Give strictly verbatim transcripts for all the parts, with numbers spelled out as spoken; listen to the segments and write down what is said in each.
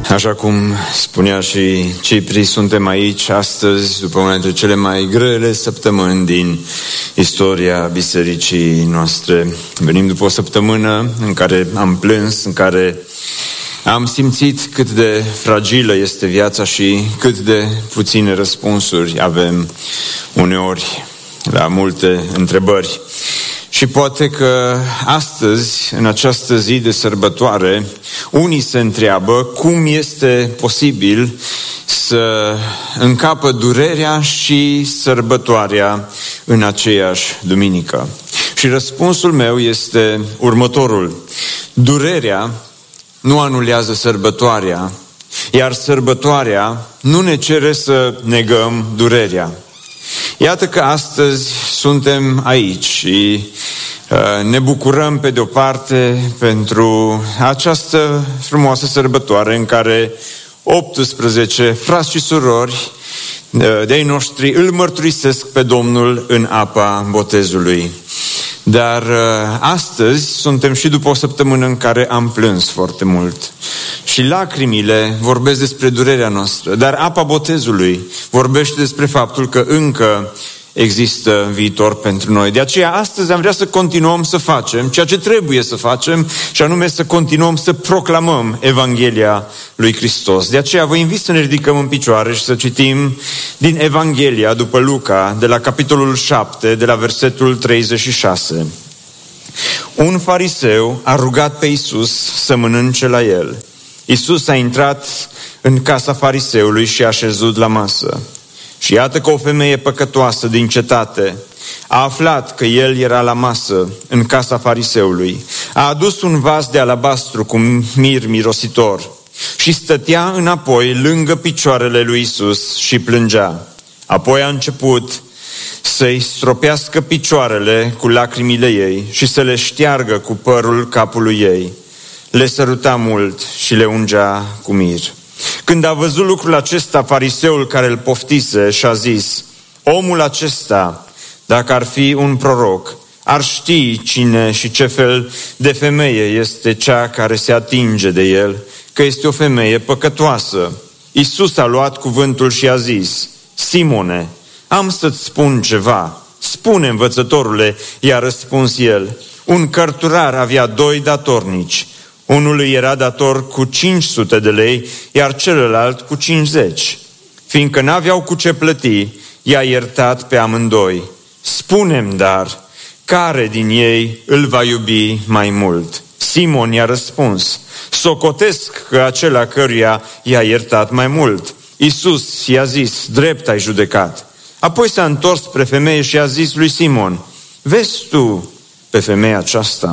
Așa cum spunea și Cipri, suntem aici astăzi după una dintre cele mai grele săptămâni din istoria bisericii noastre. Venim după o săptămână în care am plâns, în care am simțit cât de fragilă este viața și cât de puține răspunsuri avem uneori la multe întrebări. Și poate că astăzi, în această zi de sărbătoare, unii se întreabă cum este posibil să încapă durerea și sărbătoarea în aceeași duminică. Și răspunsul meu este următorul. Durerea nu anulează sărbătoarea, iar sărbătoarea nu ne cere să negăm durerea. Iată că astăzi suntem aici și uh, ne bucurăm pe de-o parte pentru această frumoasă sărbătoare în care optsprezece frați și surori uh, de-ai noștri îl mărturisesc pe Domnul în apa botezului. Dar uh, astăzi suntem și după o săptămână în care am plâns foarte mult. Și lacrimile vorbesc despre durerea noastră, dar apa botezului vorbește despre faptul că încă există viitor pentru noi. De aceea astăzi am vrea să continuăm să facem ceea ce trebuie să facem, și anume să continuăm să proclamăm Evanghelia lui Hristos. De aceea vă invit să ne ridicăm în picioare și să citim din Evanghelia după Luca, de la capitolul șapte, de la versetul treizeci și șase. Un fariseu a rugat pe Iisus să mănânce la el. Iisus a intrat în casa fariseului și a șezut la masă. Și iată că o femeie păcătoasă din cetate a aflat că el era la masă în casa fariseului. A adus un vas de alabastru cu mir mirositor și stătea înapoi lângă picioarele lui Iisus și plângea. Apoi a început să-i stropească picioarele cu lacrimile ei și să le șteargă cu părul capului ei. Le săruta mult și le ungea cu mir. Când a văzut lucrul acesta, fariseul care îl poftise și-a zis: omul acesta, dacă ar fi un proroc, ar ști cine și ce fel de femeie este cea care se atinge de el, că este o femeie păcătoasă. Iisus a luat cuvântul și a zis: Simone, am să-ți spun ceva. Spune, învățătorule, i-a răspuns el. Un cărturar avea doi datornici. Unul îi era dator cu cinci sute de lei, iar celălalt cu cincizeci. Fiindcă n-aveau cu ce plăti, i-a iertat pe amândoi. Spune-mi dar, care din ei îl va iubi mai mult? Simon i-a răspuns: socotesc că acela căruia i-a iertat mai mult. Iisus i-a zis: drept ai judecat. Apoi s-a întors spre femeie și a zis lui Simon: vezi tu pe femeia aceasta?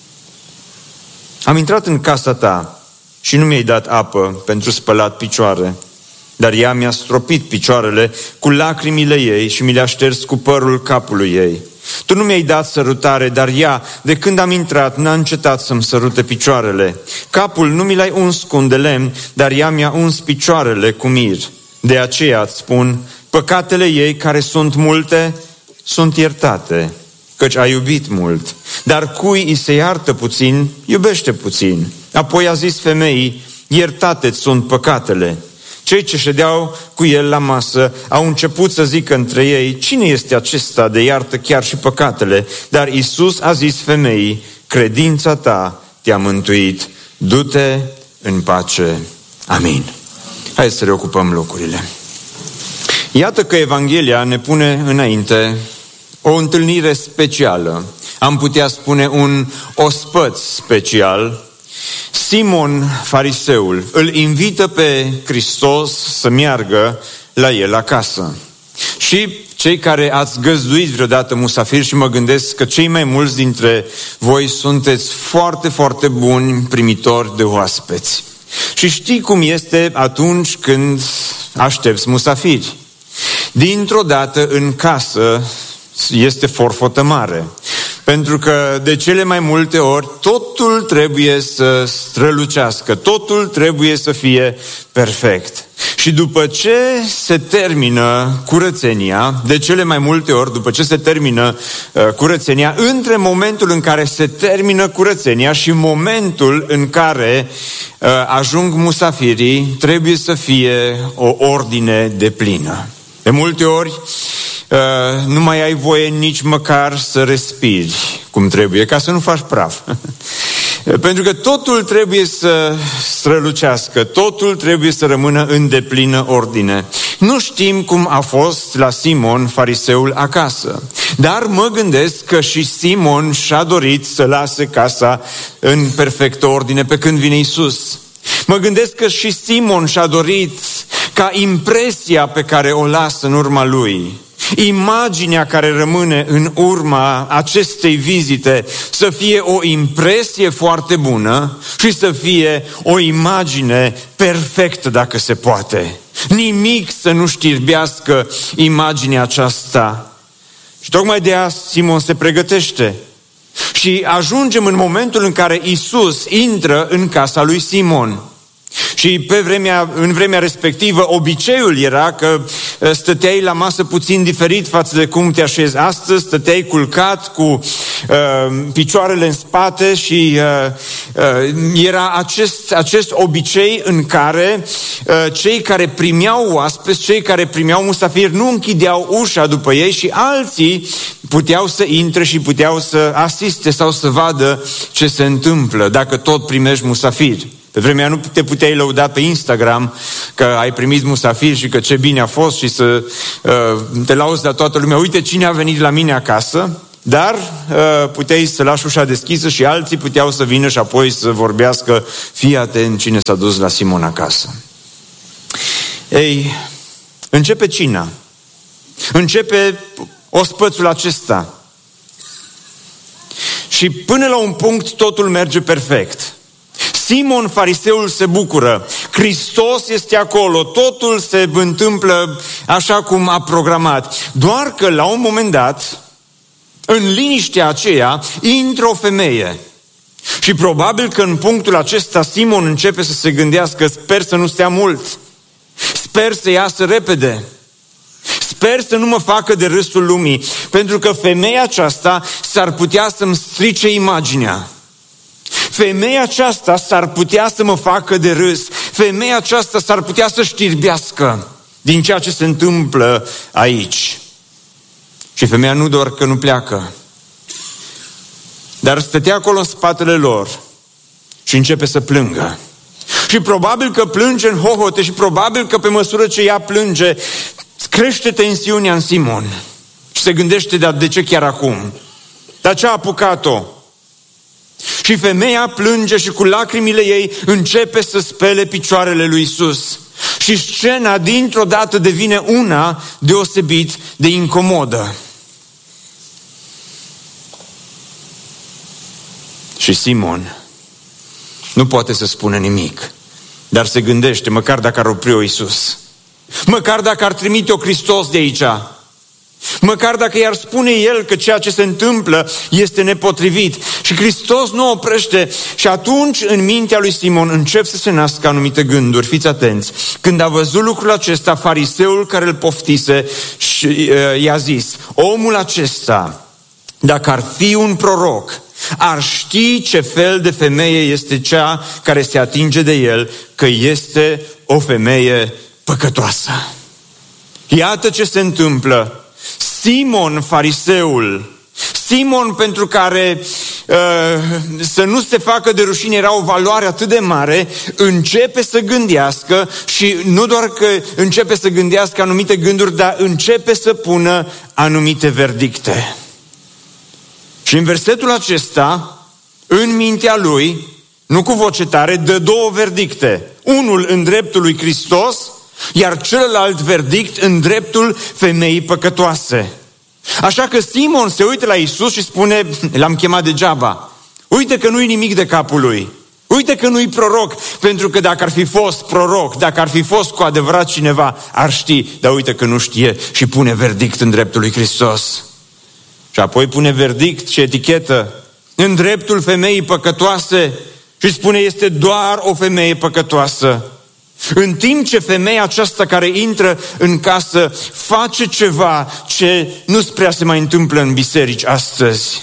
Am intrat în casa ta și nu mi-ai dat apă pentru spălat picioare, dar ea mi-a stropit picioarele cu lacrimile ei și mi le-a șters cu părul capului ei. Tu nu mi-ai dat sărutare, dar ea, de când am intrat, n-a încetat să-mi sărute picioarele. Capul nu mi l-ai uns cu un de lemn, dar ea mi-a uns picioarele cu mir. De aceea îți spun, păcatele ei, care sunt multe, sunt iertate, căci a iubit mult. Dar cui îi se iartă puțin, iubește puțin. Apoi a zis femeii: iertate-ți sunt păcatele. Cei ce ședeau cu el la masă au început să zică între ei: cine este acesta de iartă chiar și păcatele? Dar Iisus a zis femeii: credința ta te-a mântuit, du-te în pace. Amin. Hai să reocupăm locurile. Iată că Evanghelia ne pune înainte o întâlnire specială, am putea spune un ospăț special. Simon, fariseul, îl invită pe Hristos să meargă la el acasă. Și cei care ați găzduit vreodată musafiri, și mă gândesc că cei mai mulți dintre voi sunteți foarte, foarte buni primitori de oaspeți. Și știi cum este atunci când aștepți musafiri. Dintr-o dată în casă este forfotă mare. Pentru că de cele mai multe ori totul trebuie să strălucească, totul trebuie să fie perfect. Și după ce se termină curățenia, de cele mai multe ori, după ce se termină uh, curățenia, între momentul în care se termină curățenia și momentul în care uh, ajung musafirii, trebuie să fie o ordine deplină. De multe ori uh, nu mai ai voie nici măcar să respiri cum trebuie, ca să nu faci praf. Pentru că totul trebuie să strălucească, totul trebuie să rămână în deplină ordine. Nu știm cum a fost la Simon, fariseul, acasă, dar mă gândesc că și Simon și-a dorit să lase casa în perfectă ordine pe când vine Iisus. Mă gândesc că și Simon și-a dorit ca impresia pe care o lasă în urma lui, imaginea care rămâne în urma acestei vizite, să fie o impresie foarte bună și să fie o imagine perfectă, dacă se poate. Nimic să nu știrbească imaginea aceasta. Și tocmai de aia Simon se pregătește. Și ajungem în momentul în care Iisus intră în casa lui Simon. Și pe vremea, în vremea respectivă, obiceiul era că stăteai la masă puțin diferit față de cum te așezi astăzi, stăteai culcat cu uh, picioarele în spate și uh, uh, era acest, acest obicei în care uh, cei care primeau oaspeți, cei care primeau musafiri, nu închideau ușa după ei și alții puteau să intre și puteau să asiste sau să vadă ce se întâmplă dacă tot primești musafiri. Pe vremea nu te puteai lăuda pe Instagram că ai primit musafiri și că ce bine a fost și să uh, te lauzi la toată lumea. Uite cine a venit la mine acasă, dar uh, puteai să lași ușa deschisă și alții puteau să vină și apoi să vorbească, fii atent cine s-a dus la Simon acasă. Ei, începe cina. Începe ospățul acesta. Și până la un punct totul merge perfect. Simon, fariseul, se bucură. Hristos este acolo. Totul se întâmplă așa cum a programat. Doar că la un moment dat, în liniștea aceea, intră o femeie. Și probabil că în punctul acesta Simon începe să se gândească, sper să nu stea mult. Sper să iasă repede. Sper să nu mă facă de râsul lumii. Pentru că femeia aceasta s-ar putea să-mi strice imaginea. Femeia aceasta s-ar putea să mă facă de râs. Femeia aceasta s-ar putea să știrbească din ceea ce se întâmplă aici. Și femeia nu doar că nu pleacă, dar stătea acolo în spatele lor și începe să plângă. Și probabil că plânge în hohote și probabil că pe măsură ce ea plânge, crește tensiunea în Simon. Și se gândește, dar de ce chiar acum? Dar ce a apucat-o? Și femeia plânge și cu lacrimile ei începe să spele picioarele lui Iisus. Și scena dintr-o dată devine una deosebit de incomodă. Și Simon nu poate să spună nimic, dar se gândește, măcar dacă ar opri-o Iisus, măcar dacă ar trimite-o Hristos de aici, măcar dacă i-ar spune el că ceea ce se întâmplă este nepotrivit. Și Hristos nu oprește. Și atunci în mintea lui Simon încep să se nască anumite gânduri. Fiți atenți. Când a văzut lucrul acesta, fariseul care îl poftise și uh, i-a zis, omul acesta, dacă ar fi un proroc, ar ști ce fel de femeie este cea care se atinge de el, că este o femeie păcătoasă. Iată ce se întâmplă. Simon, fariseul, Simon pentru care uh, să nu se facă de rușine era o valoare atât de mare, începe să gândească și nu doar că începe să gândească anumite gânduri, dar începe să pună anumite verdicte. Și în versetul acesta, în mintea lui, nu cu voce tare, dă două verdicte. Unul în dreptul lui Hristos, iar celălalt verdict în dreptul femeii păcătoase. Așa că Simon se uită la Iisus și spune, l-am chemat degeaba. Uite că nu-i nimic de capul lui. Uite că nu-i proroc, pentru că dacă ar fi fost proroc, dacă ar fi fost cu adevărat cineva, ar ști, dar uite că nu știe și pune verdict în dreptul lui Hristos. Și apoi pune verdict și etichetă în dreptul femeii păcătoase și spune, este doar o femeie păcătoasă. În timp ce femeia aceasta care intră în casă face ceva ce nu prea se mai întâmplă în biserici astăzi.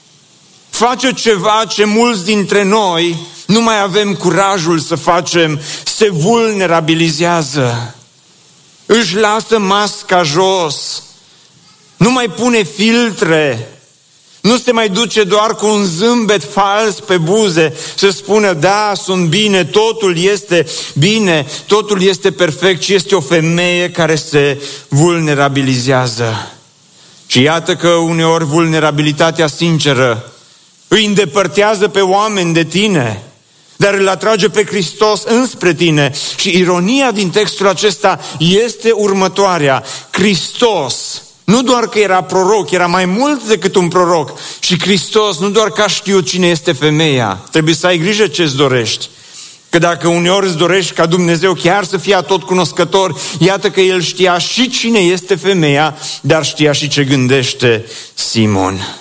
Face ceva ce mulți dintre noi nu mai avem curajul să facem, se vulnerabilizează. Își lasă masca jos, nu mai pune filtre, nu se mai duce doar cu un zâmbet fals pe buze să spună, da, sunt bine, totul este bine, totul este perfect, ci este o femeie care se vulnerabilizează. Și iată că uneori vulnerabilitatea sinceră îi îndepărtează pe oameni de tine, dar îl atrage pe Hristos înspre tine. Și ironia din textul acesta este următoarea. Hristos nu doar că era proroc, era mai mult decât un proroc. Și Hristos nu doar că a știut cine este femeia. Trebuie să ai grijă ce îți dorești. Că dacă uneori îți dorești ca Dumnezeu chiar să fie atotcunoscător, iată că El știa și cine este femeia, dar știa și ce gândește Simon.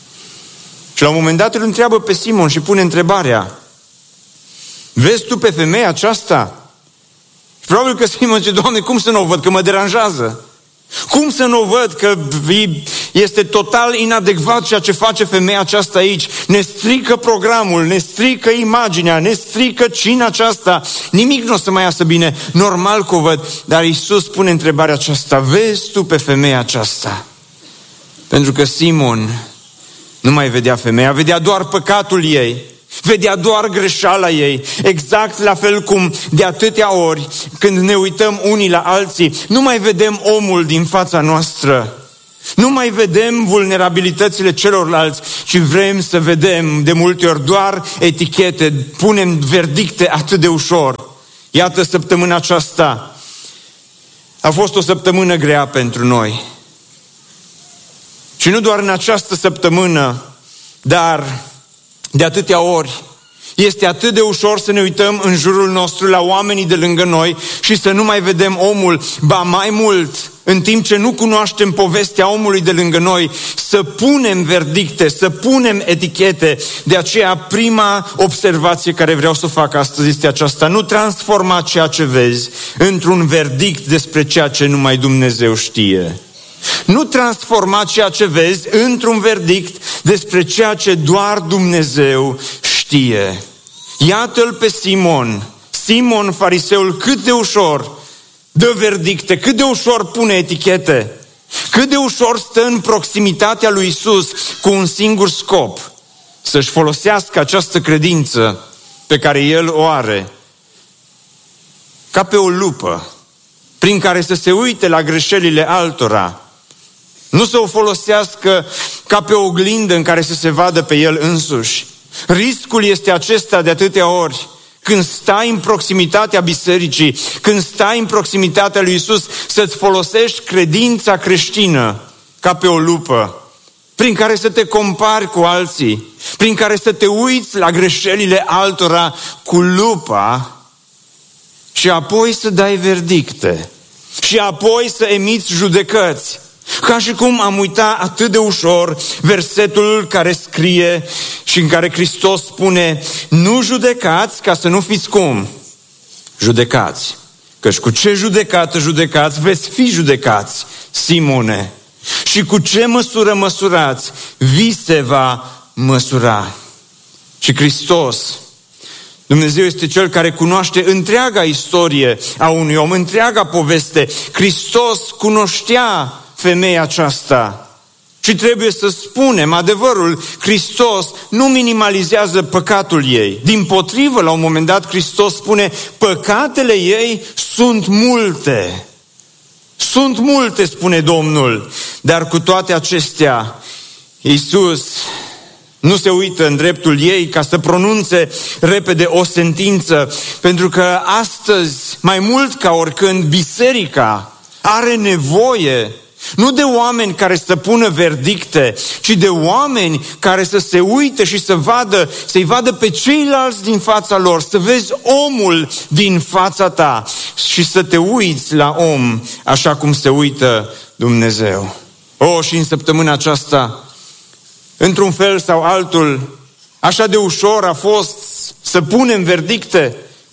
Și la un moment dat îl întreabă pe Simon și pune întrebarea, vezi tu pe femeia aceasta? Și probabil că Simon zice, Doamne, cum să nu o văd, că mă deranjează? Cum să nu o văd, că este total inadecvat ceea ce face femeia aceasta aici? Ne strică programul, ne strică imaginea, ne strică cina aceasta. Nimic nu o să mai iasă bine, normal că o văd. Dar Iisus pune întrebarea aceasta, vezi tu pe femeia aceasta? Pentru că Simon nu mai vedea femeia, vedea doar păcatul ei, vedea doar greșeala ei, exact la fel cum de atâtea ori când ne uităm unii la alții, nu mai vedem omul din fața noastră, nu mai vedem vulnerabilitățile celorlalți, ci vrem să vedem de multe ori doar etichete, punem verdicte atât de ușor. Iată, săptămâna aceasta a fost o săptămână grea pentru noi. Și nu doar în această săptămână, dar de atâtea ori este atât de ușor să ne uităm în jurul nostru la oamenii de lângă noi și să nu mai vedem omul, ba mai mult, în timp ce nu cunoaștem povestea omului de lângă noi, să punem verdicte, să punem etichete. De aceea prima observație care vreau să o fac astăzi este aceasta: nu transforma ceea ce vezi într-un verdict despre ceea ce numai Dumnezeu știe. Nu transforma ceea ce vezi într-un verdict despre ceea ce doar Dumnezeu știe. Iată-l pe Simon, Simon fariseul, cât de ușor dă verdicte, cât de ușor pune etichete, cât de ușor stă în proximitatea lui Iisus cu un singur scop: să-și folosească această credință pe care el o are ca pe o lupă prin care să se uite la greșelile altora, nu să o folosească ca pe o oglindă în care să se vadă pe el însuși. Riscul este acesta de atâtea ori, când stai în proximitatea bisericii, când stai în proximitatea lui Iisus, să-ți folosești credința creștină ca pe o lupă, prin care să te compari cu alții, prin care să te uiți la greșelile altora cu lupa și apoi să dai verdicte și apoi să emiți judecăți. Ca și cum am uitat atât de ușor versetul care scrie și în care Hristos spune: nu judecați ca să nu fiți cum? Judecați. Căci cu ce judecată judecați, veți fi judecați, Simone. Și cu ce măsură măsurați, vi se va măsura. Și Hristos, Dumnezeu, este Cel care cunoaște întreaga istorie a unui om, întreaga poveste. Hristos cunoștea femeia aceasta. Și trebuie să spunem adevărul, Hristos nu minimalizează păcatul ei. Dimpotrivă, la un moment dat, Hristos spune: păcatele ei sunt multe. Sunt multe, spune Domnul. Dar cu toate acestea, Iisus nu se uită în dreptul ei ca să pronunțe repede o sentință, pentru că astăzi, mai mult ca oricând, biserica are nevoie nu de oameni care să pună verdicte, ci de oameni care să se uite și să vadă, să-i vadă pe ceilalți din fața lor, să vezi omul din fața ta și să te uiți la om așa cum se uită Dumnezeu. O, și în săptămâna aceasta, într-un fel sau altul, așa de ușor a fost să punem verdicte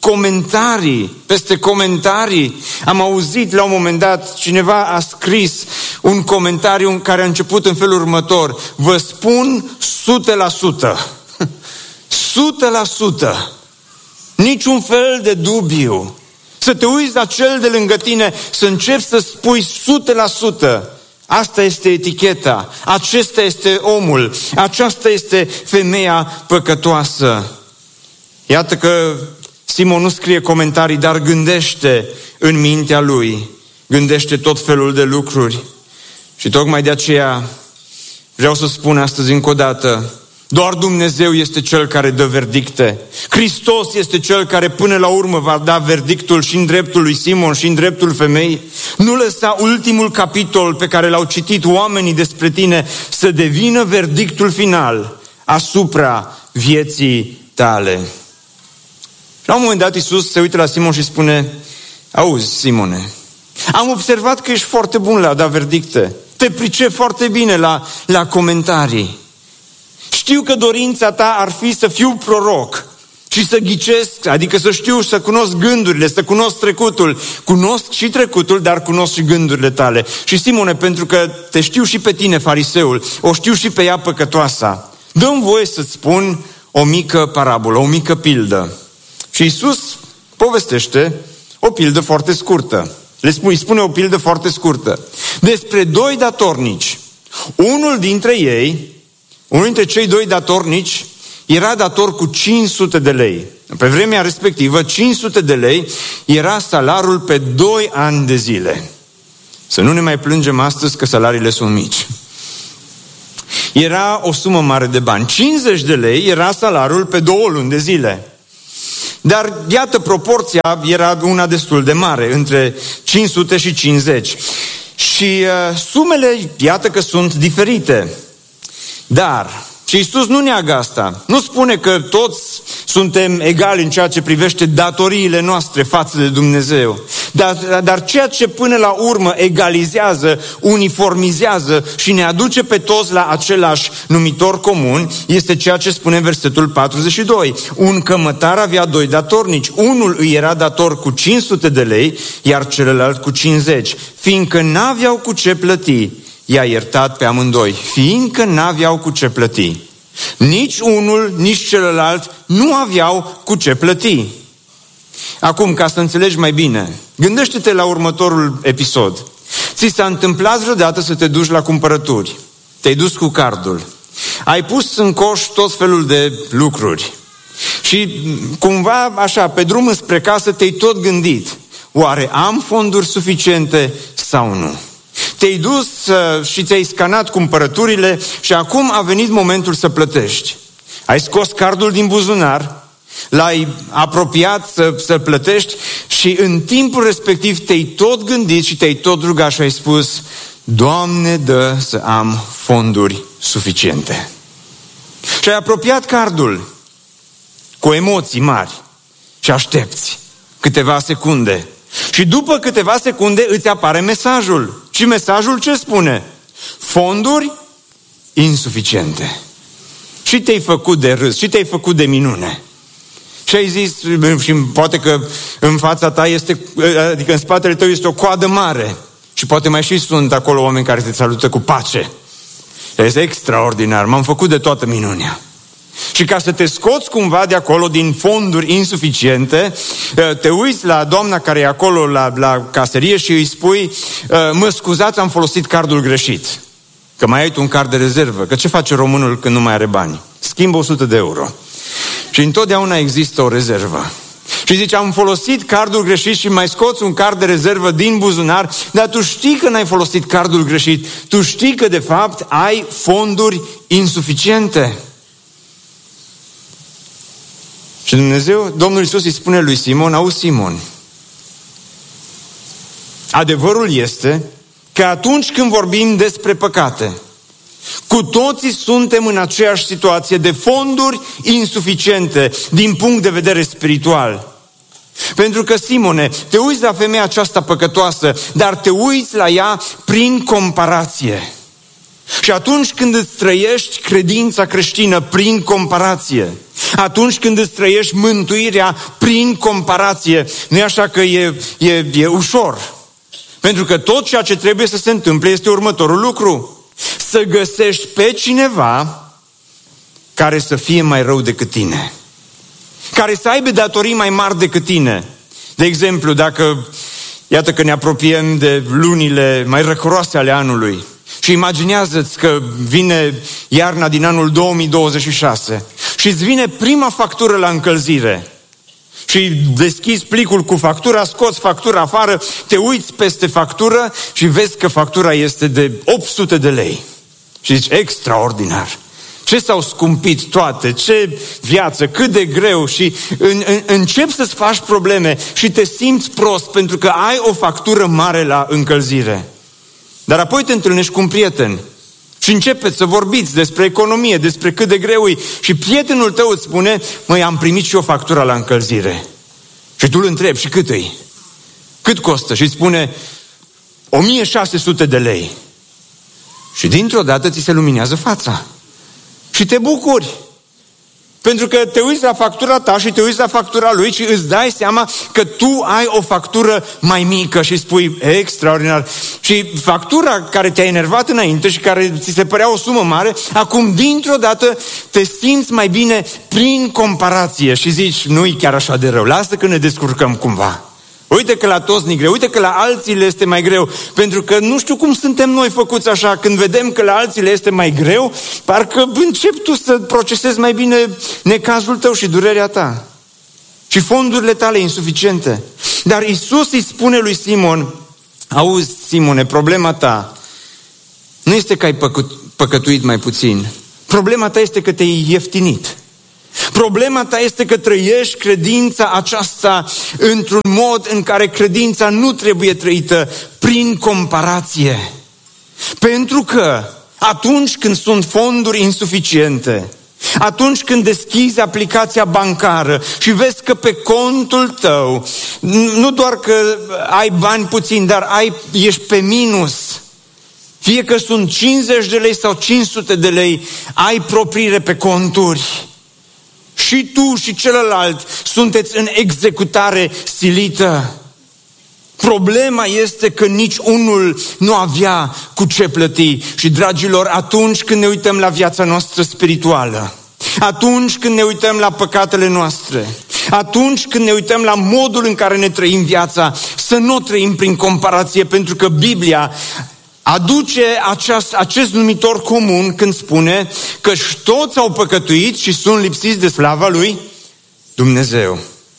comentarii peste comentarii. Am auzit la un moment dat, cineva a scris un comentariu în care a început în felul următor: vă spun sute la sută. Sute la sută. Niciun fel de dubiu. Să te uiți la cel de lângă tine, să începi să spui sute la sută. Asta este eticheta, acesta este omul, aceasta este femeia păcătoasă. Iată că Simon nu scrie comentarii, dar gândește în mintea lui, gândește tot felul de lucruri. Și tocmai de aceea vreau să spun astăzi încă o dată: doar Dumnezeu este Cel care dă verdicte. Hristos este Cel care până la urmă va da verdictul și în dreptul lui Simon și în dreptul femeii. Nu lăsa ultimul capitol pe care l-au citit oamenii despre tine să devină verdictul final asupra vieții tale. La un moment dat Iisus se uită la Simon și spune: auzi, Simone, am observat că ești foarte bun la a da verdicte. Te pricep foarte bine la, la comentarii. Știu că dorința ta ar fi să fiu proroc și să ghicesc, adică să știu, să cunosc gândurile, să cunosc trecutul. Cunosc și trecutul, dar cunosc și gândurile tale. Și Simone, pentru că te știu și pe tine, fariseul, o știu și pe ea păcătoasa, dă-mi voie să-ți spun o mică parabolă, o mică pildă. Și Iisus povestește o pildă foarte scurtă. Le spune, îi spune o pildă foarte scurtă despre doi datornici. Unul dintre ei, unul dintre cei doi datornici, era dator cu cinci sute de lei. Pe vremea respectivă, cinci sute de lei era salariul pe doi ani de zile. Să nu ne mai plângem astăzi că salariile sunt mici. Era o sumă mare de bani. cincizeci de lei era salariul pe două luni de zile. Dar iată, proporția era una destul de mare, între cinci sute și cincizeci. Și uh, sumele, iată că sunt diferite. Dar, și Iisus nu neagă asta, nu spune că toți suntem egali în ceea ce privește datoriile noastre față de Dumnezeu. Dar, dar ceea ce până la urmă egalizează, uniformizează și ne aduce pe toți la același numitor comun este ceea ce spune în versetul patruzeci și doi. Un cămătar avea doi datornici. Unul îi era dator cu cinci sute de lei, iar celălalt cu cincizeci. Fiindcă n-aveau cu ce plăti, i-a iertat pe amândoi. Fiindcă n-aveau cu ce plăti. Nici unul, nici celălalt nu aveau cu ce plăti. Acum, ca să înțelegi mai bine, gândește-te la următorul episod. Ți s-a întâmplat vreodată să te duci la cumpărături. Te-ai dus cu cardul. Ai pus în coș tot felul de lucruri. Și cumva, așa, pe drum înspre casă te-ai tot gândit. Oare am fonduri suficiente sau nu? Te-ai dus uh, și ți-ai scanat cumpărăturile și acum a venit momentul să plătești. Ai scos cardul din buzunar, l-ai apropiat să, să plătești și în timpul respectiv te-ai tot gândit și te-ai tot rugat și ai spus: Doamne, dă să am fonduri suficiente. Și ai apropiat cardul cu emoții mari și aștepți câteva secunde. Și după câteva secunde îți apare mesajul. Și mesajul ce spune? Fonduri insuficiente. Și te-ai făcut de râs, și te-ai făcut de minune. Și ai zis, și poate că în fața ta este, adică în spatele tău este o coadă mare. Și poate mai și sunt acolo oameni care te salută cu pace. Este extraordinar, m-am făcut de toată minunea. Și ca să te scoți cumva de acolo din fonduri insuficiente, te uiți la doamna care e acolo la, la caserie și îi spui: mă scuzați, am folosit cardul greșit. Că mai ai tu un card de rezervă. Că ce face românul când nu mai are bani? Schimbă o sută de euro. Și întotdeauna există o rezervă. Și zice: am folosit cardul greșit și mai scoți un card de rezervă din buzunar, dar tu știi că n-ai folosit cardul greșit. Tu știi că de fapt ai fonduri insuficiente. Și Dumnezeu, Domnul Iisus îi spune lui Simon: auzi, Simon, adevărul este că atunci când vorbim despre păcate, cu toții suntem în aceeași situație de fonduri insuficiente din punct de vedere spiritual. Pentru că, Simone, te uiți la femeia aceasta păcătoasă, dar te uiți la ea prin comparație. Și atunci când îți trăiești credința creștină prin comparație, atunci când îți trăiești mântuirea prin comparație, nu e așa că e, e, e ușor. Pentru că tot ceea ce trebuie să se întâmple este următorul lucru. Să găsești pe cineva care să fie mai rău decât tine. Care să aibă datorii mai mari decât tine. De exemplu, dacă, iată că ne apropiem de lunile mai răcoroase ale anului și imaginează-ți că vine iarna din anul două mii douăzeci și șase și îți vine prima factură la încălzire și deschizi plicul cu factura, scoți factura afară, te uiți peste factură și vezi că factura este de opt sute de lei. Și zici, extraordinar! Ce s-au scumpit toate, ce viață, cât de greu și în, în, începi să-ți faci probleme și te simți prost pentru că ai o factură mare la încălzire. Dar apoi te întâlnești cu un prieten și începeți să vorbiți despre economie, despre cât de greu e și prietenul tău îți spune, măi, am primit și o factură la încălzire. Și tu îl întrebi, și cât e? Cât costă? Și îți spune, o mie șase sute de lei. Și dintr-o dată ți se luminează fața. Și te bucuri. Pentru că te uiți la factura ta și te uiți la factura lui și îți dai seama că tu ai o factură mai mică și spui, extraordinar. Și factura care te-a enervat înainte și care ți se părea o sumă mare, acum dintr-o dată te simți mai bine prin comparație și zici, nu-i chiar așa de rău, lasă că ne descurcăm cumva. Uite că la toți ni greu, uite că la alții le este mai greu, pentru că nu știu cum suntem noi făcuți așa, când vedem că la alții le este mai greu, parcă începi tu să procesezi mai bine necazul tău și durerea ta și fondurile tale insuficiente. Dar Iisus îi spune lui Simon, auzi Simone, problema ta nu este că ai păcut, păcătuit mai puțin, problema ta este că te-ai ieftinit. Problema ta este că trăiești credința aceasta într-un mod în care credința nu trebuie trăită prin comparație. Pentru că atunci când sunt fonduri insuficiente, atunci când deschizi aplicația bancară și vezi că pe contul tău, nu doar că ai bani puțini, dar ai, ești pe minus, fie că sunt cincizeci de lei sau cinci sute de lei, ai proprire pe conturi. Și tu și celălalt sunteți în executare silită. Problema este că nici unul nu avea cu ce plăti. Și, dragilor, atunci când ne uităm la viața noastră spirituală, atunci când ne uităm la păcatele noastre, atunci când ne uităm la modul în care ne trăim viața, să nu o trăim prin comparație, pentru că Biblia aduce aceast, acest numitor comun când spune că toți au păcătuit și sunt lipsiți de slava lui Dumnezeu.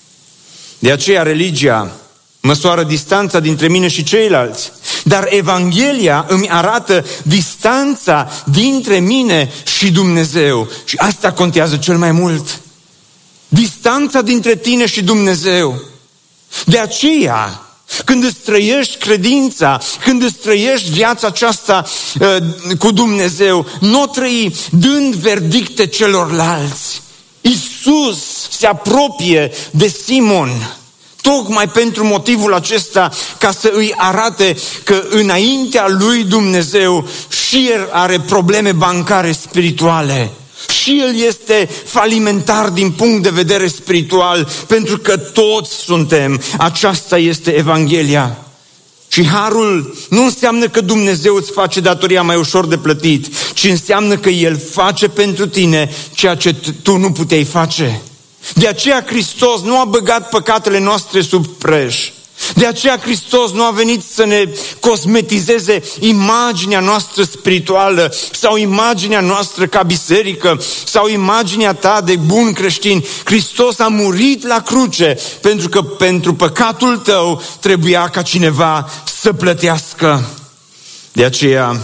De aceea religia măsoară distanța dintre mine și ceilalți, dar Evanghelia îmi arată distanța dintre mine și Dumnezeu. Și asta contează cel mai mult. Distanța dintre tine și Dumnezeu. De aceea, când îți trăiești credința, când îți trăiești viața aceasta uh, cu Dumnezeu, nu o trăi dând verdicte celorlalți. Iisus se apropie de Simon, tocmai pentru motivul acesta, ca să îi arate că înaintea lui Dumnezeu și el are probleme bancare spirituale. Și el este falimentar din punct de vedere spiritual, pentru că toți suntem. Aceasta este Evanghelia. Și harul nu înseamnă că Dumnezeu îți face datoria mai ușor de plătit, ci înseamnă că El face pentru tine ceea ce tu nu puteai face. De aceea Hristos nu a băgat păcatele noastre sub preș. De aceea Hristos nu a venit să ne cosmetizeze imaginea noastră spirituală sau imaginea noastră ca biserică sau imaginea ta de bun creștin. Hristos a murit la cruce pentru că pentru păcatul tău trebuia ca cineva să plătească. De aceea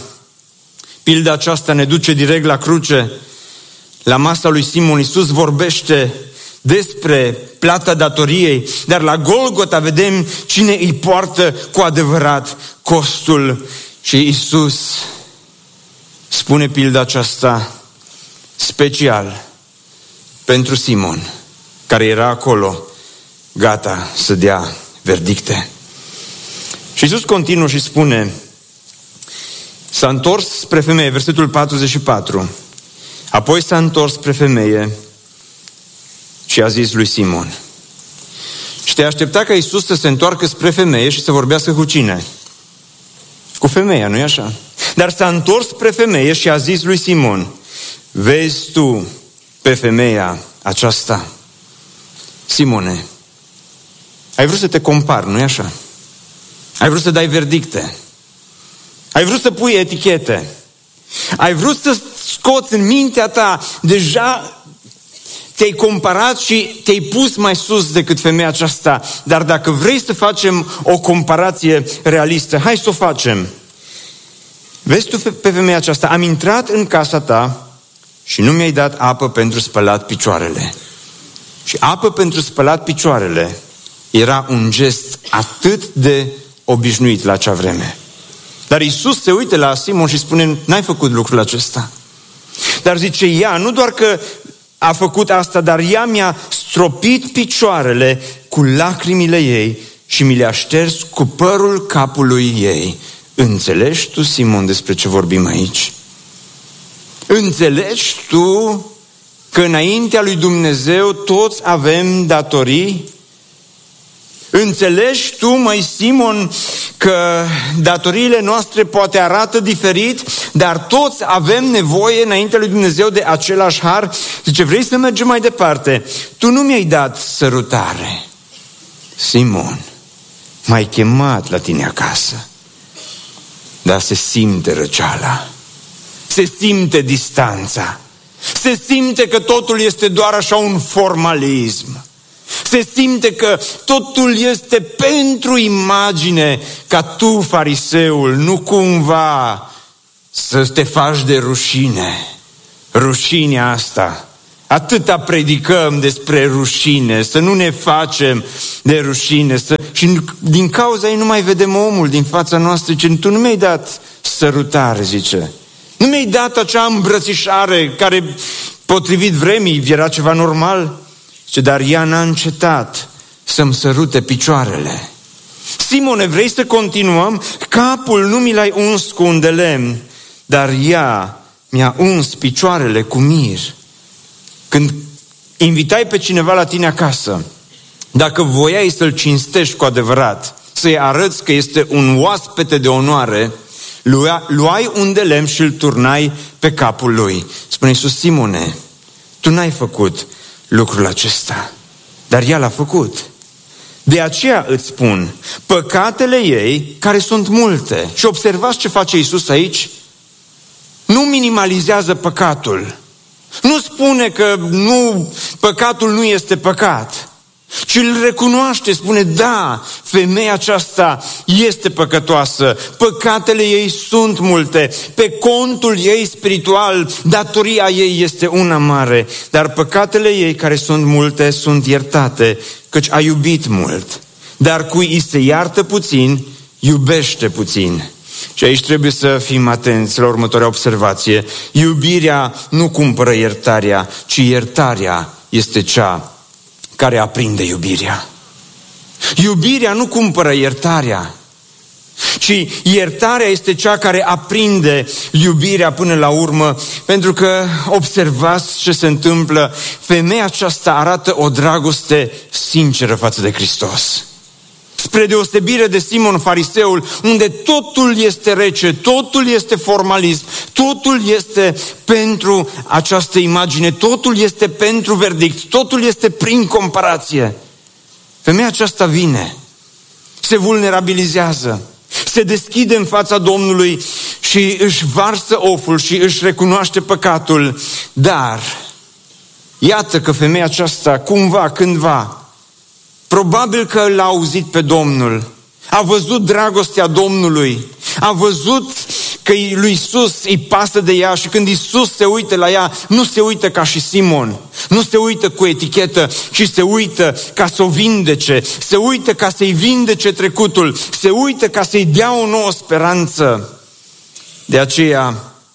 pilda aceasta ne duce direct la cruce. La masa lui Simon Iisus vorbește despre plata datoriei, dar la Golgota vedem cine îi poartă cu adevărat costul. Și Iisus spune pilda aceasta special pentru Simon, care era acolo gata să dea verdicte. Și Iisus continuă și spune, S-a întors spre femeie, versetul patruzeci și patru. Apoi s-a întors spre femeie și a zis lui Simon. Și te aștepta ca Iisus să se întoarcă spre femeie și să vorbească cu cine? Cu femeia, nu-i așa? Dar s-a întors spre femeie și a zis lui Simon, vezi tu pe femeia aceasta? Simone, ai vrut să te compari, nu-i așa? Ai vrut să dai verdicte. Ai vrut să pui etichete. Ai vrut să scoți în mintea ta, deja te-ai comparat și te-ai pus mai sus decât femeia aceasta. Dar dacă vrei să facem o comparație realistă, hai să o facem. Vezi tu pe femeia aceasta, am intrat în casa ta și nu mi-ai dat apă pentru spălat picioarele. Și apă pentru spălat picioarele era un gest atât de obișnuit la acea vreme. Dar Iisus se uită la Simon și spune, n-ai făcut lucrul acesta. Dar zice, ea, nu doar că a făcut asta, dar ea mi-a stropit picioarele cu lacrimile ei și mi le-a șters cu părul capului ei. Înțelegi tu, Simon, despre ce vorbim aici? Înțelegi tu că înaintea lui Dumnezeu toți avem datorii? Înțelegi tu, măi Simon, că datoriile noastre poate arată diferit, dar toți avem nevoie înaintea lui Dumnezeu de același har? Zice, vrei să mergem mai departe? Tu nu mi-ai dat sărutare. Simon, m-ai chemat la tine acasă, dar se simte răceala, se simte distanța, se simte că totul este doar așa un formalism. Se simte că totul este pentru imagine, ca tu, fariseul, nu cumva să te faci de rușine. Rușinea asta. Atâta predicăm despre rușine, să nu ne facem de rușine. Să... Și din cauza ei nu mai vedem omul din fața noastră. Zice, tu nu mi-ai dat sărutare, zice. Nu mi-ai dat acea îmbrățișare care, potrivit vremii, era ceva normal. Zice, dar ea n-a încetat să-mi sărute picioarele. Simone, vrei să continuăm? Capul nu mi l-ai uns cu un de lemn, dar ea mi-a uns picioarele cu mir. Când invitai pe cineva la tine acasă, dacă voiai să-l cinstești cu adevărat, să-i arăți că este un oaspete de onoare, luai un de lemn și îl turnai pe capul lui. Spune Iisus, Simone, tu n-ai făcut lucrul acesta, dar ea l-a făcut. De aceea îți spun, păcatele ei, care sunt multe. Și observați ce face Iisus aici? Nu minimalizează păcatul. Nu spune că nu, păcatul nu este păcat, ci îl recunoaște, spune, da, femeia aceasta este păcătoasă, păcatele ei sunt multe, pe contul ei spiritual, datoria ei este una mare, dar păcatele ei care sunt multe sunt iertate, căci a iubit mult. Dar cui îi se iartă puțin, iubește puțin. Și aici trebuie să fim atenți la următoarea observație. Iubirea nu cumpără iertarea, ci iertarea este cea care aprinde iubirea. Iubirea nu cumpără iertarea, ci iertarea este cea care aprinde iubirea până la urmă, pentru că observați ce se întâmplă. Femeia aceasta arată o dragoste sinceră față de Hristos. Spre deosebire de Simon fariseul, unde totul este rece, totul este formalism, totul este pentru această imagine, totul este pentru verdict, totul este prin comparație. Femeia aceasta vine, se vulnerabilizează, se deschide în fața Domnului și își varsă oful și își recunoaște păcatul. Dar iată că femeia aceasta, cumva, cândva, probabil că l-a auzit pe Domnul, a văzut dragostea Domnului, a văzut că lui Iisus îi pasă de ea și când Iisus se uită la ea, nu se uită ca și Simon, nu se uită cu etichetă, ci se uită ca să o vindece, se uită ca să-i vindece trecutul, se uită ca să-i dea o nouă speranță. De aceea,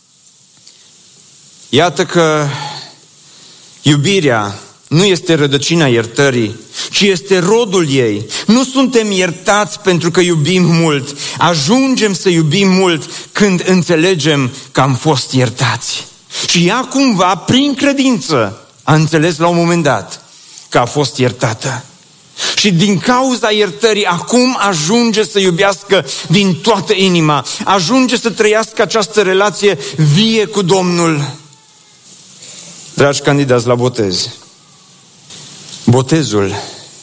iată că iubirea nu este rădăcina iertării, ci este rodul ei. Nu suntem iertați pentru că iubim mult, ajungem să iubim mult când înțelegem că am fost iertați. Și ea cumva, prin credință, a înțeles la un moment dat că a fost iertată. Și din cauza iertării, acum ajunge să iubească din toată inima, ajunge să trăiască această relație vie cu Domnul. Dragi candidați la botez, botezul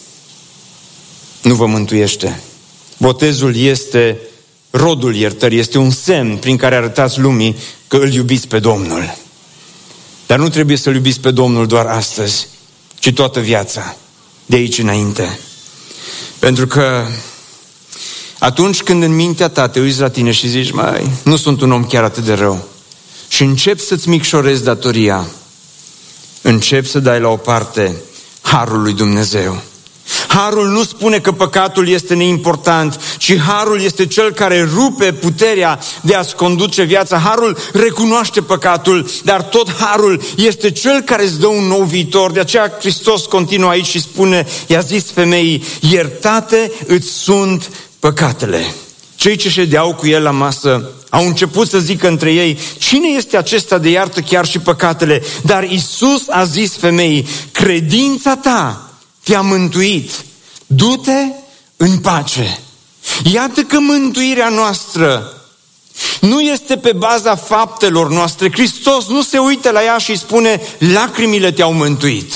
nu vă mântuiește. Botezul este rodul iertării, este un semn prin care arătați lumii că îl iubiți pe Domnul. Dar nu trebuie să-L iubiți pe Domnul doar astăzi, ci toată viața, de aici înainte. Pentru că atunci când în mintea ta te uiți la tine și zici, mai, nu sunt un om chiar atât de rău, și începi să-ți micșorezi datoria, începi să dai la o parte harul lui Dumnezeu. Harul nu spune că păcatul este neimportant, ci harul este cel care rupe puterea de a-ți conduce viața. Harul recunoaște păcatul, dar tot harul este cel care îți dă un nou viitor. De aceea Hristos continuă aici și spune, i-a zis femeii, iertate îți sunt păcatele. Cei ce ședeau cu el la masă au început să zică între ei, cine este acesta de iartă chiar și păcatele? Dar Iisus a zis femeii, credința ta te-a mântuit, du-te în pace. Iată că mântuirea noastră nu este pe baza faptelor noastre. Hristos nu se uită la ea și spune, lacrimile te-au mântuit.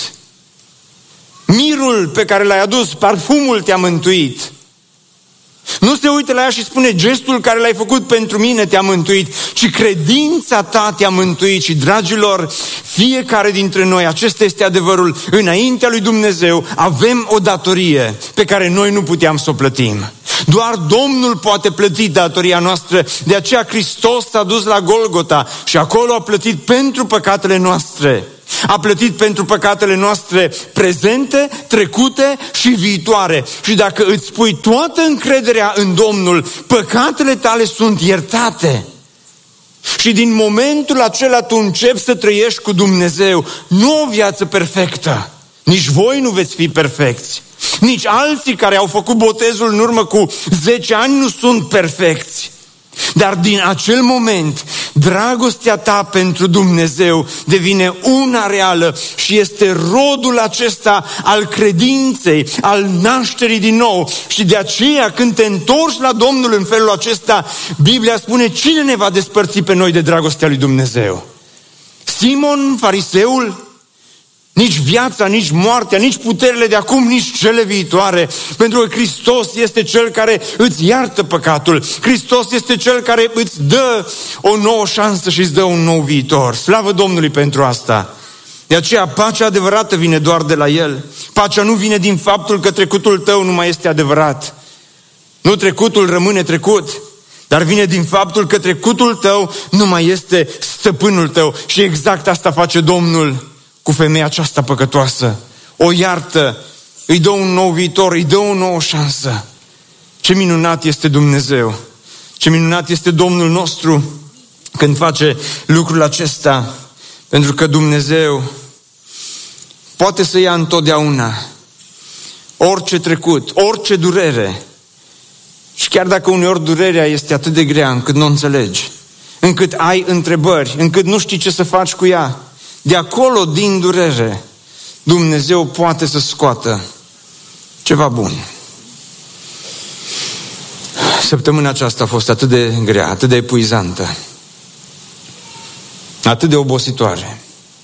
Mirul pe care l-ai adus, parfumul te-a mântuit. Nu se uită la ea și spune, gestul care l-ai făcut pentru mine te-a mântuit, ci credința ta te-a mântuit. Și, dragilor, fiecare dintre noi, acesta este adevărul, înaintea lui Dumnezeu avem o datorie pe care noi nu puteam să o plătim. Doar Domnul poate plăti datoria noastră, de aceea Hristos s-a dus la Golgota și acolo a plătit pentru păcatele noastre. A plătit pentru păcatele noastre prezente, trecute și viitoare. Și dacă îți pui toată încrederea în Domnul, păcatele tale sunt iertate. Și din momentul acela tu începi să trăiești cu Dumnezeu, nu o viață perfectă. Nici voi nu veți fi perfecți. Nici alții care au făcut botezul în urmă cu zece ani nu sunt perfecți. Dar din acel moment, dragostea ta pentru Dumnezeu devine una reală și este rodul acesta al credinței, al nașterii din nou. Și de aceea, când te întorci la Domnul în felul acesta, Biblia spune, cine ne va despărți pe noi de dragostea lui Dumnezeu? Simon, fariseul? Nici viața, nici moartea, nici puterile de acum, nici cele viitoare. Pentru că Hristos este Cel care îți iartă păcatul. Hristos este Cel care îți dă o nouă șansă și îți dă un nou viitor. Slavă Domnului pentru asta. De aceea pacea adevărată vine doar de la El. Pacea nu vine din faptul că trecutul tău nu mai este adevărat. Nu, trecutul rămâne trecut. Dar vine din faptul că trecutul tău nu mai este stăpânul tău. Și exact asta face Domnul cu femeia aceasta păcătoasă. O iartă, îi dă un nou viitor, îi dă o nouă șansă. Ce minunat este Dumnezeu! Ce minunat este Domnul nostru când face lucrul acesta. Pentru că Dumnezeu poate să ia întotdeauna orice trecut, orice durere. Și chiar dacă uneori durerea este atât de grea încât nu o înțelegi, încât ai întrebări, încât nu știi ce să faci cu ea, de acolo, din durere, Dumnezeu poate să scoată ceva bun. Săptămâna aceasta a fost atât de grea, atât de epuizantă, atât de obositoare,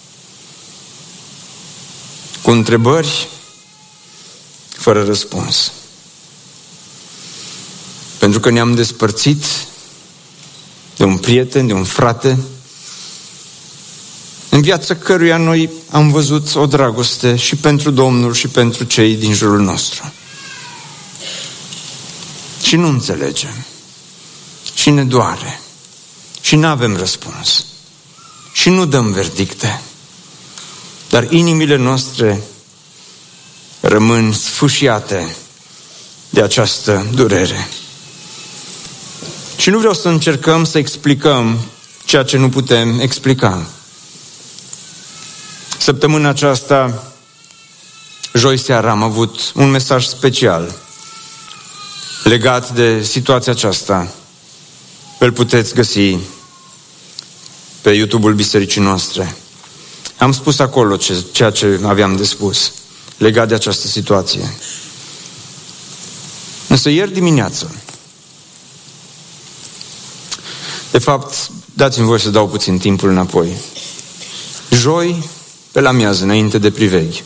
cu întrebări fără răspuns. Pentru că ne-am despărțit de un prieten, de un frate, în viața căruia noi am văzut o dragoste și pentru Domnul și pentru cei din jurul nostru. Și nu înțelegem. Și ne doare. Și nu avem răspuns. Și nu dăm verdicte. Dar inimile noastre rămân sfâșiate de această durere. Și nu vreau să încercăm să explicăm ceea ce nu putem explica. Săptămâna aceasta, joi seara, am avut un mesaj special legat de situația aceasta, îl puteți găsi pe YouTube-ul bisericii noastre. Am spus acolo ce, ceea ce aveam de spus legat de această situație. Însă ieri dimineață, de fapt, dați-mi voie să dau puțin timpul înapoi. Joi, pe la miază, înainte de priveghi,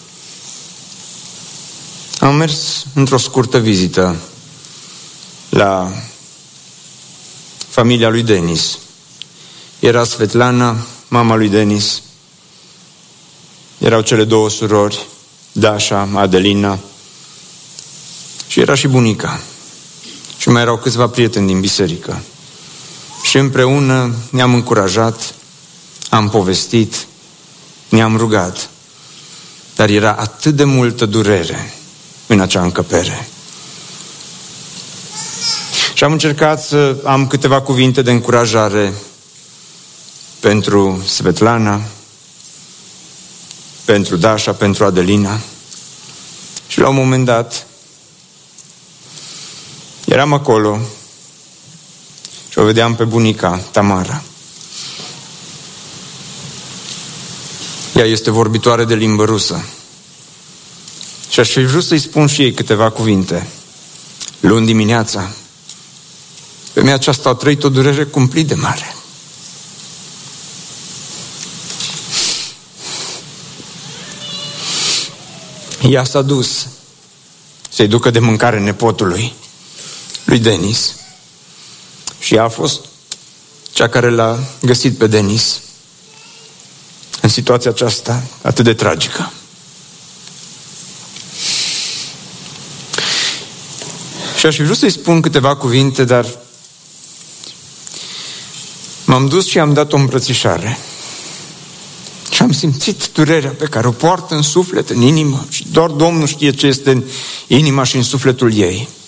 am mers într-o scurtă vizită la familia lui Denis. Era Svetlana, mama lui Denis. Erau cele două surori, Dasha, Adelina, și era și bunica. Și mai erau câțiva prieteni din biserică. Și împreună ne-am încurajat, am povestit, ne-am rugat. Dar era atât de multă durere în acea încăpere. Și am încercat să am câteva cuvinte de încurajare pentru Svetlana, pentru Dasha, pentru Adelina. Și la un moment dat eram acolo și o vedeam pe bunica, Tamara. Ea este vorbitoare de limbă rusă. Și aș fi vrut să-i spun și ei câteva cuvinte. Luni dimineața, femeia aceasta a trăit o durere cumplit de mare. Ea s-a dus să-i ducă de mâncare nepotului, lui Denis. Și ea a fost cea care l-a găsit pe Denis în situația aceasta atât de tragică. Și aș fi vrut să-i spun câteva cuvinte, dar m-am dus și am dat o îmbrățișare. Și am simțit durerea pe care o poartă în suflet, în inimă. Și doar Domnul știe ce este în inima și în sufletul ei.